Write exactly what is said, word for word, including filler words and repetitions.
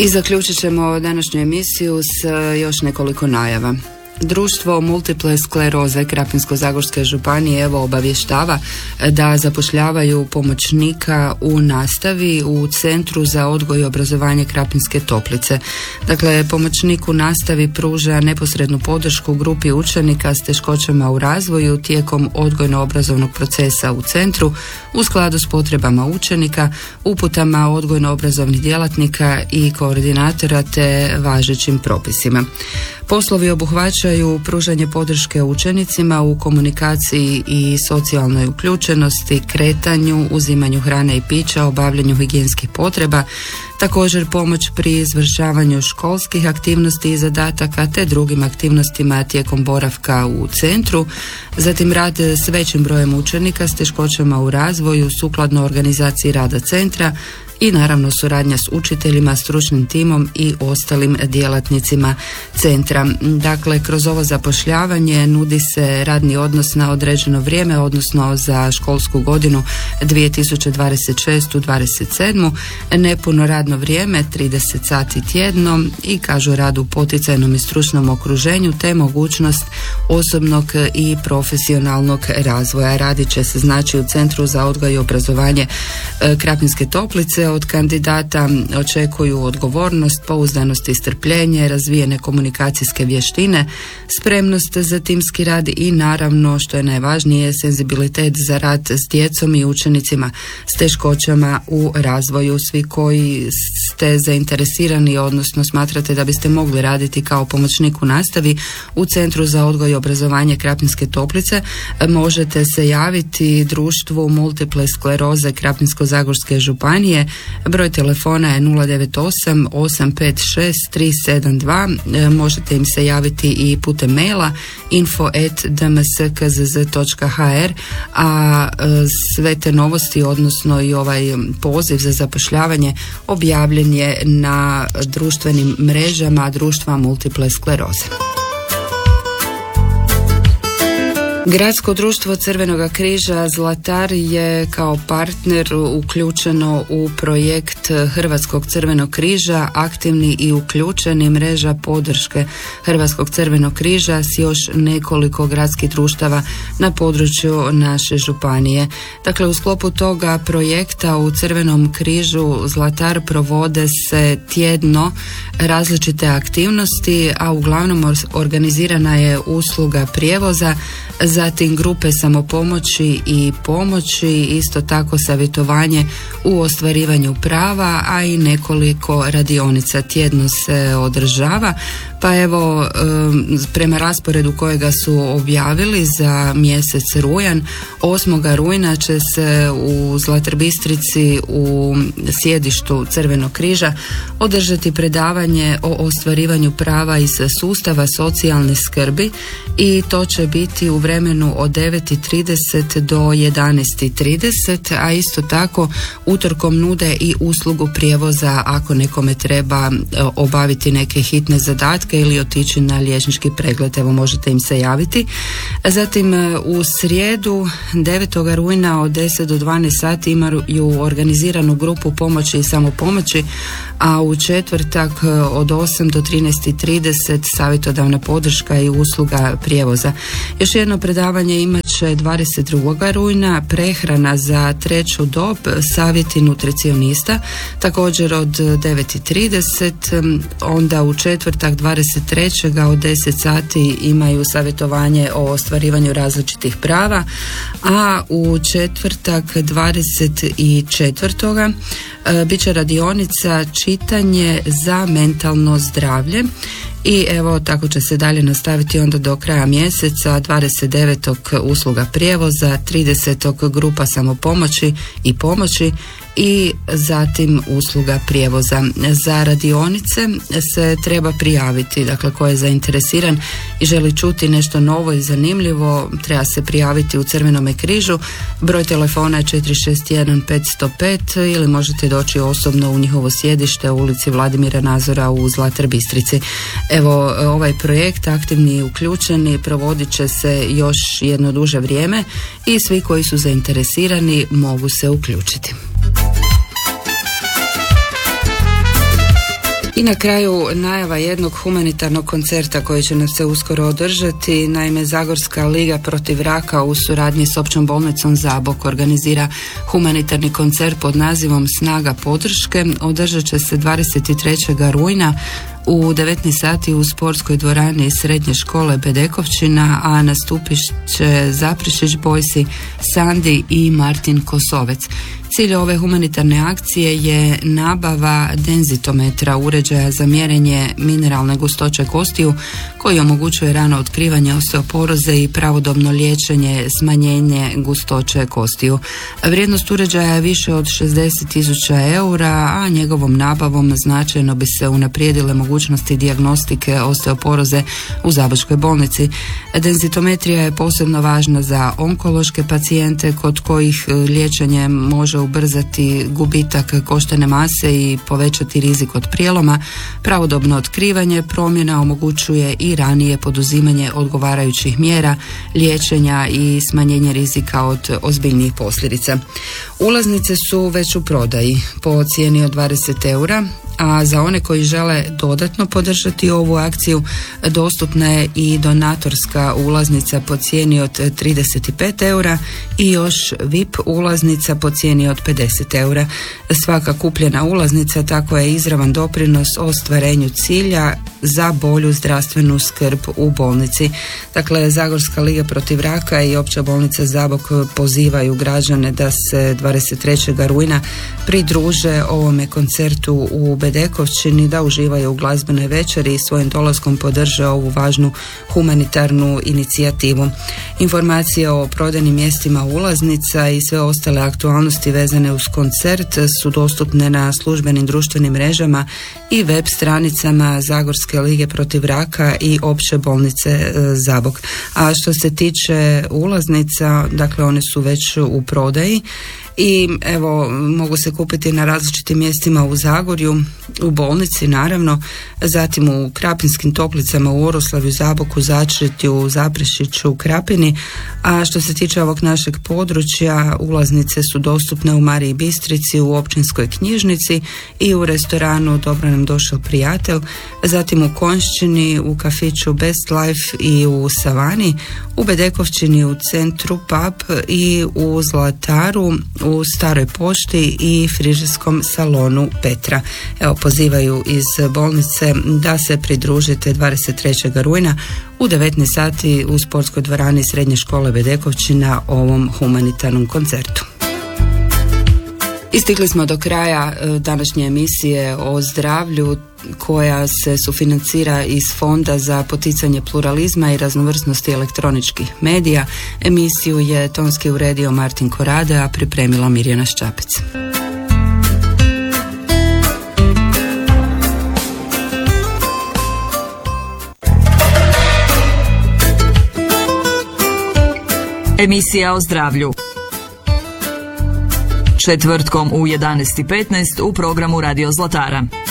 I zaključit ćemo današnju emisiju s još nekoliko najava. Društvo multiple skleroze Krapinsko-zagorske županije evo obavještava da zapošljavaju pomoćnika u nastavi u Centru za odgoj i obrazovanje Krapinske Toplice. Dakle, pomoćnik u nastavi pruža neposrednu podršku grupi učenika s teškoćama u razvoju tijekom odgojno-obrazovnog procesa u centru u skladu s potrebama učenika, uputama odgojno-obrazovnih djelatnika i koordinatora te važećim propisima. Poslovi obuhvaćaju pružanje podrške učenicima u komunikaciji i socijalnoj uključenosti, kretanju, uzimanju hrane i pića, obavljanju higijenskih potreba, također pomoć pri izvršavanju školskih aktivnosti i zadataka te drugim aktivnostima tijekom boravka u centru, zatim rad s većim brojem učenika s teškoćama u razvoju sukladno organizaciji rada centra i naravno suradnja s učiteljima, stručnim timom i ostalim djelatnicima centra. Dakle, kroz ovo zapošljavanje nudi se radni odnos na određeno vrijeme, odnosno za školsku godinu dvije tisuće dvadeset šeste dvadeset sedme. Nepuno radno vrijeme, trideset sati tjedno i kažu rad u poticajnom i stručnom okruženju te mogućnost osobnog i profesionalnog razvoja. Radit će se znači u Centru za odgoj i obrazovanje Krapinske Toplice. Od kandidata očekuju odgovornost, pouzdanost i strpljenje, razvijene komunikacijske vještine, spremnost za timski rad i naravno, što je najvažnije, senzibilitet za rad s djecom i učenicima s teškoćama u razvoju. Svi koji ste zainteresirani, odnosno smatrate da biste mogli raditi kao pomoćnik u nastavi u Centru za odgoj i obrazovanje Krapinske Toplice, možete se javiti društvu multiple skleroze Krapinsko-zagorske županije. Broj telefona je nula devet osam osam pet šest tri sedam dva. Možete im se javiti i putem maila info at d m s k z z točka h r, a sve te novosti, odnosno i ovaj poziv za zapošljavanje objavljen je na društvenim mrežama društva multiple skleroze. Gradsko društvo Crvenog križa Zlatar je kao partner uključeno u projekt Hrvatskog crvenog križa, aktivni i uključeni mreža podrške Hrvatskog crvenog križa s još nekoliko gradskih društava na području naše županije. Dakle, u sklopu toga projekta u Crvenom križu Zlatar provode se tjedno različite aktivnosti, a uglavnom organizirana je usluga prijevoza, zatim grupe samopomoći i pomoći, isto tako savjetovanje u ostvarivanju prava, a i nekoliko radionica tjedno se održava. Pa evo, prema rasporedu kojega su objavili za mjesec rujan, osmog rujna će se u Zlatar Bistrici u sjedištu Crvenog križa održati predavanje o ostvarivanju prava iz sustava socijalne skrbi i to će biti u vremenu od devet i trideset do jedanaest i trideset, a isto tako utorkom nude i uslugu prijevoza ako nekome treba obaviti neke hitne zadatke ili otići na liječnički pregled, evo možete im se javiti. Zatim u srijedu devetog rujna od deset do dvanaest sati imaju organiziranu grupu pomoći i samopomoći, a u četvrtak od osam do trinaest i trideset savjetodavna podrška i usluga prijevoza. Još jedno predavanje imat će dvadeset drugog rujna, prehrana za treću dob, savjeti nutricionista, također od devet i trideset. Onda u četvrtak dvadeset trećeg od deset sati imaju savjetovanje o ostvarivanju različitih prava, a u četvrtak dvadeset četvrtog bit će radionica čitanje za mentalno zdravlje. I evo, tako će se dalje nastaviti onda do kraja mjeseca. Dvadeset devetog usluga prijevoza, tridesetog grupa samopomoći i pomoći i zatim usluga prijevoza. Za radionice se treba prijaviti, dakle ko je zainteresiran i želi čuti nešto novo i zanimljivo, treba se prijaviti u Crvenome križu. Broj telefona je četiri šest jedan pet zero pet ili možete doći osobno u njihovo sjedište u ulici Vladimira Nazora u Zlatar Bistrici. Evo, ovaj projekt aktivni i uključeni provodit će se još jedno duže vrijeme i svi koji su zainteresirani mogu se uključiti. I na kraju najava jednog humanitarnog koncerta koji će nam se uskoro održati. Naime, Zagorska liga protiv raka u suradnji s Općom bolnicom Zabok organizira humanitarni koncert pod nazivom Snaga podrške. Održat će se dvadeset trećeg rujna u devetnaest sati u sportskoj dvorani Srednje škole Bedekovčina, a nastupit će Zaprešić Bojsi, Sandi i Martin Kosovec. Cilj ove humanitarne akcije je nabava denzitometra, uređaja za mjerenje mineralne gustoće kostiju koji omogućuje rano otkrivanje osteoporoze i pravodobno liječenje smanjenje gustoće kostiju. Vrijednost uređaja je više od šezdeset tisuća eura, a njegovom nabavom značajno bi se unaprijedile mogućnosti dijagnostike osteoporoze u Zabočkoj bolnici. Denzitometrija je posebno važna za onkološke pacijente kod kojih liječenje može ubrzati gubitak koštane mase i povećati rizik od prijeloma. Pravodobno otkrivanje promjena omogućuje i ranije poduzimanje odgovarajućih mjera liječenja i smanjenje rizika od ozbiljnijih posljedica. Ulaznice su već u prodaji po cijeni od dvadeset eura, a za one koji žele dodatno podržati ovu akciju dostupna je i donatorska ulaznica po cijeni od trideset pet eura i još V I P ulaznica po cijeni od pedeset eura. Svaka kupljena ulaznica tako je izravan doprinos ostvarenju cilja za bolju zdravstvenu skrb u bolnici. Dakle, Zagorska liga protiv raka i Opća bolnica Zabok pozivaju građane da se dvadeset trećeg rujna pridruže ovome koncertu u Bedekovčini, da uživaju u glazbenoj večeri i svojim dolaskom podrže ovu važnu humanitarnu inicijativu. Informacije o prodajnim mjestima ulaznica i sve ostale aktualnosti vezane uz koncert su dostupne na službenim društvenim mrežama i web stranicama Zagorske lige protiv raka i Opće bolnice Zabok. A što se tiče ulaznica, dakle one su već u prodaji i evo mogu se kupiti na različitim mjestima u Zagorju, u bolnici naravno, zatim u Krapinskim Toplicama, u Oroslavju, Zaboku, Začretju, Zaprešiću, u Krapini. A što se tiče ovog našeg područja, ulaznice su dostupne u Mariji Bistrici, u općinskoj knjižnici i u restoranu Dobro nam došao prijatelj, zatim u Konjšćini, u kafiću Best Life i u Savani, u Bedekovčini u centru Pub i u Zlataru, u Staroj pošti i frižerskom salonu Petra. Evo, pozivaju iz bolnice da se pridružite dvadeset trećeg rujna u devetnaest sati u sportskoj dvorani Srednje škole Bedekovčina ovom humanitarnom koncertu. Istigli smo do kraja današnje emisije o zdravlju koja se sufinancira iz Fonda za poticanje pluralizma i raznovrsnosti elektroničkih medija. Emisiju je tonski uredio Martin Korade, a pripremila Mirjana Ščapec. Emisija o zdravlju. Četvrtkom u jedanaest i petnaest u programu Radio Zlatara.